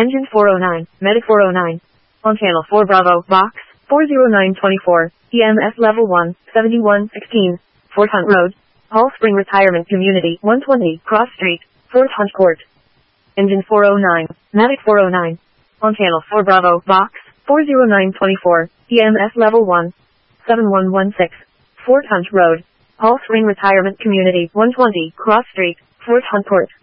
Engine 409, Medic 409. On channel 4 Bravo, box, 40924, EMS level 1, 7116, Fort Hunt Road, Hall Spring Retirement Community, 120, Cross Street, Fort Hunt Court. Engine 409, Medic 409. On channel 4 Bravo, box, 40924, EMS level 1, 7116, Fort Hunt Road, Hall Spring Retirement Community, 120, Cross Street, Fort Hunt Court.